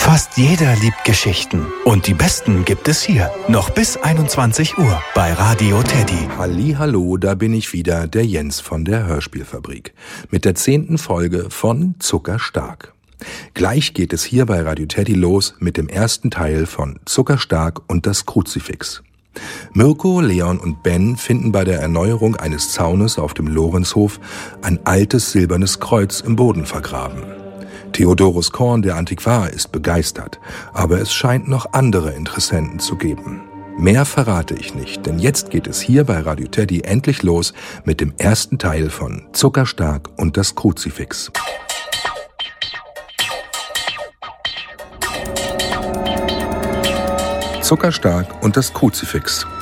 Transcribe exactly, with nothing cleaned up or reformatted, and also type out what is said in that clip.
Fast jeder liebt Geschichten. Und die besten gibt es hier. Noch bis einundzwanzig Uhr bei Radio Teddy. Hallihallo, da bin ich wieder, der Jens von der Hörspielfabrik. Mit der zehnten Folge von Zuckerstark. Gleich geht es hier bei Radio Teddy los mit dem ersten Teil von Zuckerstark und das Kruzifix. Mirko, Leon und Ben finden bei der Erneuerung eines Zaunes auf dem Lorenzhof ein altes silbernes Kreuz im Boden vergraben. Theodorus Korn, der Antiquar, ist begeistert, aber es scheint noch andere Interessenten zu geben. Mehr verrate ich nicht, denn jetzt geht es hier bei Radio Teddy endlich los mit dem ersten Teil von Zuckerstark und das Kruzifix. Zuckerstark und das Kruzifix.